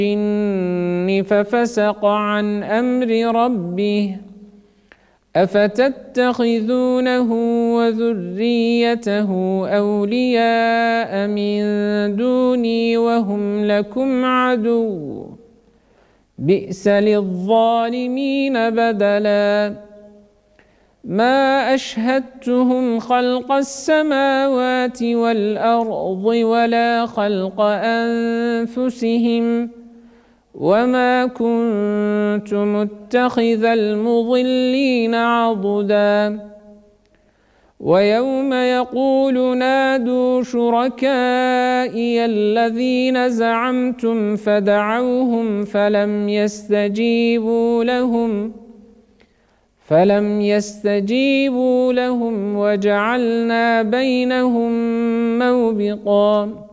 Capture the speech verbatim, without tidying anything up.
الجن ففسق عن أمر ربه أفتتخذونه وذريته أولياء من دوني وهم لكم عدو بئس للظالمين بدلا ما أشهدتهم خلق السماوات والأرض ولا خلق أنفسهم وما كنت متخذ المضلين عضدا ويوم يقول نادوا شركائي الذين زعمتم فدعوهم فلم يستجيبوا لهم فلم يستجيبوا لهم وجعلنا بينهم موبقا